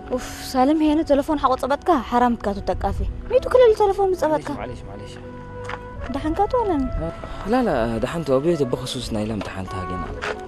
اوف سالم هنا تلفون حق صبتك حرام كاتو تقافي ميتو كل التلفون صبتك معليش دحن كاتو ولا لا دحنت أبيت بخصوص نايلة امتحنتها جينا